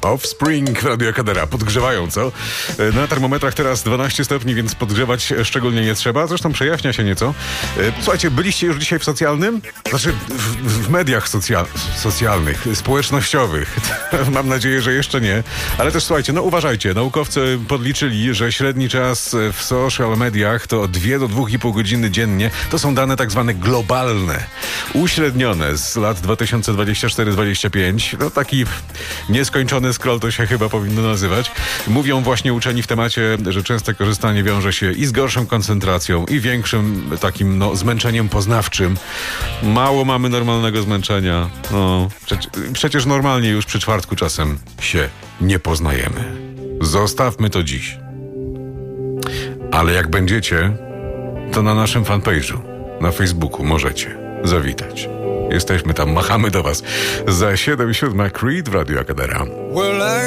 Offspring, Radio Kadera. Podgrzewają, co? Na termometrach teraz 12 stopni, więc podgrzewać szczególnie nie trzeba. Zresztą przejaśnia się nieco. Słuchajcie, byliście już dzisiaj w socjalnym? Znaczy w mediach socjalnych, społecznościowych. Mam nadzieję, że jeszcze nie. Ale też słuchajcie, no uważajcie. Naukowcy podliczyli, że średni czas w social mediach to 2 do 2,5 godziny dziennie. To są dane tak zwane globalne. Uśrednione z lat 2024-2025. No taki nieskończony scroll to się chyba powinno nazywać. Mówią właśnie uczeni w temacie, że częste korzystanie wiąże się i z gorszą koncentracją, i większym takim zmęczeniem poznawczym. Mało mamy normalnego zmęczenia. No, przecież normalnie już przy czwartku czasem się nie poznajemy. Zostawmy to dziś. Ale jak będziecie, to na naszym fanpage'u, na Facebooku możecie zawitać. Jesteśmy tam, machamy do was. Za 7:07 Creed w Radio Kadera.